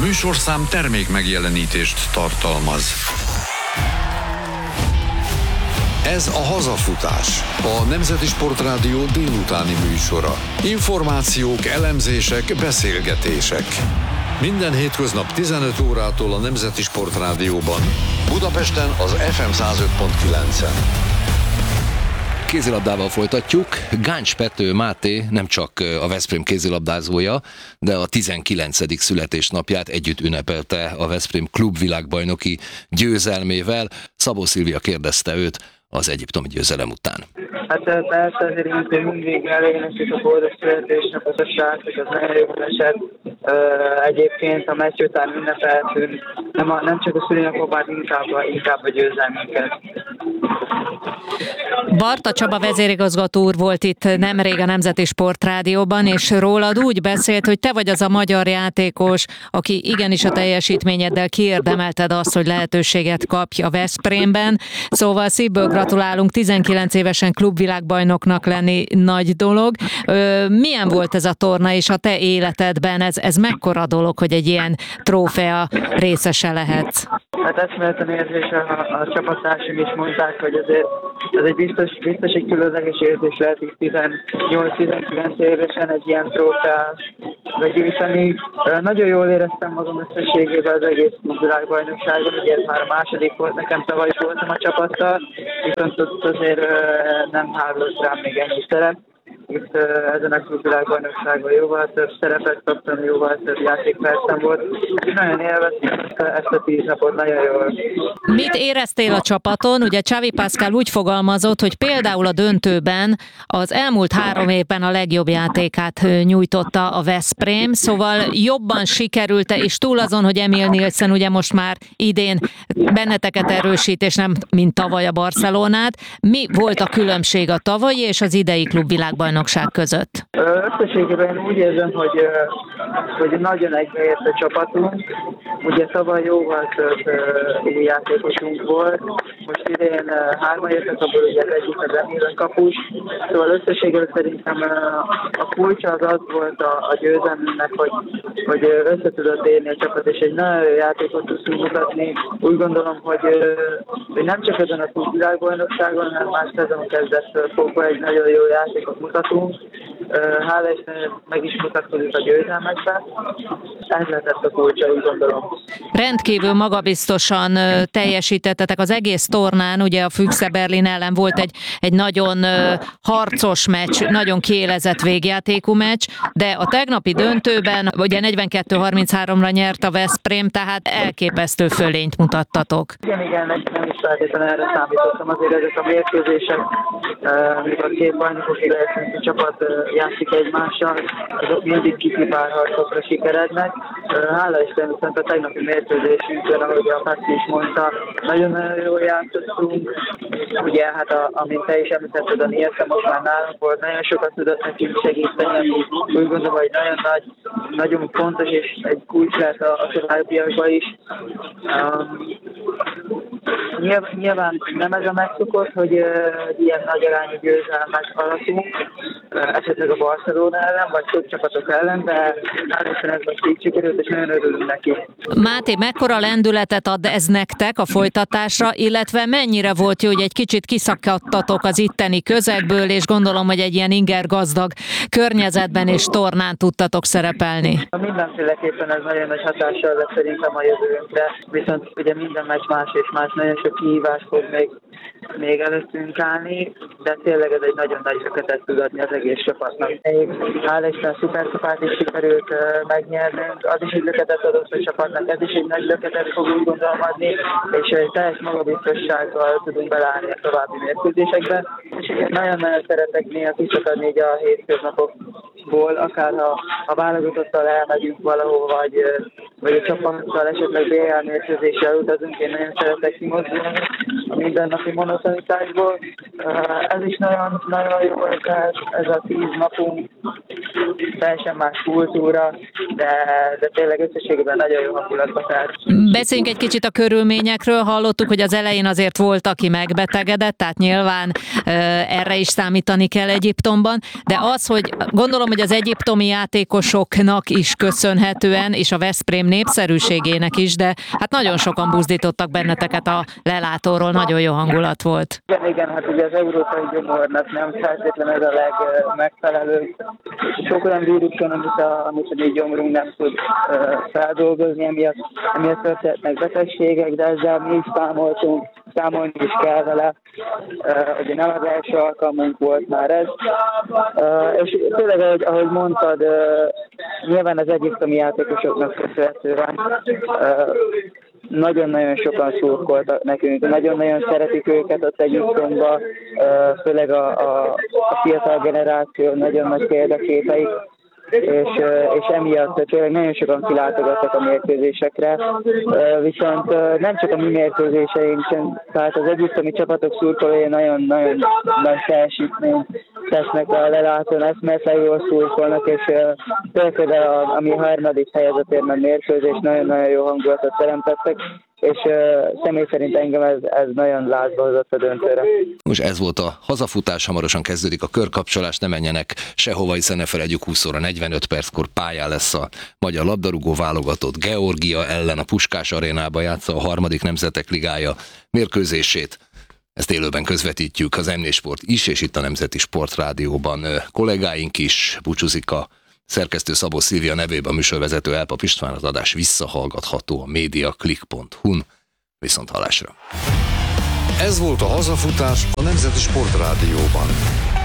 műsorszám termék megjelenítést tartalmaz. Ez a Hazafutás, a Nemzeti Sportrádió délutáni műsora. Információk, elemzések, beszélgetések. Minden hétköznap 15 órától a Nemzeti Sportrádióban. Budapesten az FM 105.9-en. Kézilabdával folytatjuk. Gáncs Pető Máté nem csak a Veszprém kézilabdázója, de a 19. születésnapját együtt ünnepelte a Veszprém klubvilágbajnoki győzelmével. Szabó Szilvia kérdezte őt az egyiptomi győzelem után. Hát persze azért mindig elénektük a boldog születésnapot a srácok, az nagyon jó esett. Egyébként a meccs után ünnepeltünk, nem csak a szülinapot, inkább a győzelmünket. Barta Csaba vezérigazgató úr volt itt nemrég a Nemzeti Sportrádióban, és rólad úgy beszélt, hogy te vagy az a magyar játékos, aki igenis a teljesítményeddel kiérdemelted azt, hogy lehetőséget kapj a Veszprémben. Szóval szívből gratulálunk, 19 évesen klubvilágbajnoknak lenni nagy dolog. Milyen volt ez a torna és a te életedben? Ez mekkora dolog, hogy egy ilyen trófea részese lehetsz? Hát eszméletlen érzés, a csapattársaim is mondták, hogy ez egy biztos egy különleges érzés lehet itt 18-19 évesen egy ilyen trófeát begyűjteni. Nagyon jól éreztem magam összességében az egész világbajnokságon, ugye ez már a második volt, nekem tavaly voltam a csapattal, viszont ott azért nem hálózott rám még ennyi szerep. Itt ezen a klubvilágbajnokságon jóval több szerepet kaptam, jóval több játékpercem volt. Nagyon élveztem ezt a 10 napot, nagyon jól. Mit éreztél a csapaton? Ugye Xavi Pascual úgy fogalmazott, hogy például a döntőben az elmúlt 3 évben a legjobb játékát nyújtotta a Veszprém, szóval jobban sikerült-e, és túl azon, hogy Emil Nielsen ugye most már idén benneteket erősít, és nem mint tavaly a Barcelonát. Mi volt a különbség a tavalyi és az idei klubvilágbajnokság között? Összességében úgy érzem, hogy nagyon egybeért a csapatunk. Ugye tavaly jóval több új játékosunk volt. Most idén 3 jöttek, abból ugye egyik az Emil kapus. Szóval összességében szerintem a kulcsa az volt a győzelmünknek, hogy össze tudott érni a csapat, és egy nagyon jó játékot tudtunk mutatni. Úgy gondolom, hogy nem csak ezen a világbajnokságon, hanem más szezon kezdettől fogva egy nagyon jó játékot mutatunk. Hála Istennek meg is mutatkozik a győzelmekben. Ez lehetett a kulcsa, úgy gondolom. Rendkívül magabiztosan teljesítettetek az egész tornán, ugye a Füchse Berlin ellen volt egy nagyon harcos meccs, nagyon kiélezett végjátékú meccs, de a tegnapi döntőben ugye 42-33-ra nyert a Veszprém, tehát elképesztő fölényt mutattatok. Igen, nem is feltétlenül erre számítottam, azért ezek a mérkőzések, amikor a két bajnokok szintű csapat játszik egymással, azok mindig kipárharcokra sikerednek. Hála Isten, viszont a tegnapi mérkőzésünkön, ahogy a Pasti is mondta, nagyon jól játszottunk. Ugye, hát amint te is említetted, a Nielsen most már nálunk volt, nagyon sokat tudott nekünk segíteni, úgy gondolom, hogy nagyon fontos, és egy kulcs lehet a továbbiakban is. Nyilván nem ez a megszokott, hogy ilyen nagy arányú győzelmet alakulunk, esetleg a Barcelona ellen, vagy több csapatok ellen, de általában ez most így sikerült, és nagyon örülünk neki. Máté, mekkora lendületet ad ez nektek a folytatásra, illetve mennyire volt jó, hogy egy kicsit kiszakadtatok az itteni közegből, és gondolom, hogy egy ilyen ingergazdag környezetben és tornán tudtatok szerepelni? Mindenféleképpen ez nagyon nagy hatással lesz szerintem a jövőnkre, viszont ugye minden meccs más és más, nagyon sok kihívás fog még előttünk állni, de tényleg ez egy nagyon nagy löketet tud adni az egész csapatnak. Hála Isten szuperkupát is sikerült megnyernünk, az is egy löketet adott a csapatnak, ez is egy nagy löketet fog úgy gondolom adni, és egy teljes magabiztossággal tudunk belállni a további mérkőzésekbe. És nagyon-nagyon szeretek néha kiszakadni így a hétköznapokból, akár ha a válogatottal elmegyünk valahol, vagy a csapattal esetleg BL mérkőzéssel utazunk, én nagyon szeretek kimozdulni. mindennapi monotonitásból. Ez is nagyon, nagyon jó volt, ez a 10 napunk, teljesen más kultúra, de tényleg összességében nagyon jó hangulatba tár. Beszéljünk egy kicsit a körülményekről. Hallottuk, hogy az elején azért volt, aki megbetegedett, tehát nyilván erre is számítani kell Egyiptomban, de az, hogy gondolom, hogy az egyiptomi játékosoknak is köszönhetően, és a Veszprém népszerűségének is, de hát nagyon sokan buzdítottak benneteket a lelátóról, nagyon jó hangulat volt. Igen, hát ugye az európai gyomornak nem feltétlenül ez a legmegfelelőbb. Sok olyan vírus van, amit a gyomrunk nem tud feldolgozni, emiatt történhetnek betegségek, de ezzel mi is számolni is kell vele. Ugye nem az első alkalmunk volt már ez. És tényleg, ahogy mondtad, nyilván az egyiptomi játékosoknak köszönhetően nagyon-nagyon sokan szurkoltak nekünk, nagyon-nagyon szeretik őket ott Egyiptomban, főleg a fiatal generáció nagyon nagy példaképeik, és emiatt tényleg nagyon sokan kilátogattak a mérkőzésekre, viszont nem csak a mi mérkőzéseink, tehát az egyiptomi csapatok szurkolói nagyon-nagyon nagy teljesítményt tesznek a lelátón, eszméletlen jól szurkolnak, és például a mi harmadik helyzetért meg mérkőzés nagyon-nagyon jó hangulatot teremtettek, és személy szerint engem ez nagyon lázba hozott a döntőre. Most ez volt a hazafutás, hamarosan kezdődik a körkapcsolás, ne menjenek sehova, hiszen ne felejtjük, 20 óra 45 perckor pályán lesz a magyar labdarúgó válogatott. Georgia ellen a Puskás arénába játsza a harmadik Nemzetek Ligája mérkőzését. Ezt élőben közvetítjük az M4 Sport is, és itt a Nemzeti Sportrádióban kollégáink is. Búcsúzik a szerkesztő Szabó Szilvia nevében, a műsorvezető Elpap István. Az adás visszahallgatható a mediaclick.hu-n. Viszont hallásra. Ez volt a hazafutás a Nemzeti Sportrádióban.